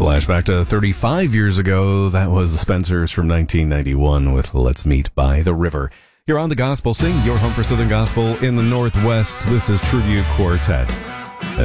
Flashback to 35 years ago. That was the Spencers from 1991 with Let's Meet by the River. You're on the Gospel Sing, your home for Southern Gospel in the Northwest. This is Tribute Quartet.